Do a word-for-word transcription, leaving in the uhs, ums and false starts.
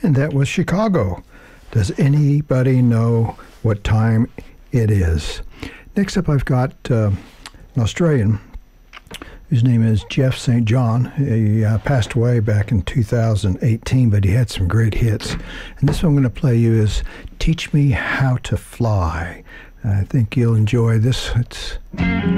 And that was Chicago. Does anybody know what time it is? Next up, I've got uh, an Australian whose name is Jeff Saint John. He uh, passed away back in two thousand eighteen, but he had some great hits. And this one I'm going to play you is Teach Me How to Fly. I think you'll enjoy this. It's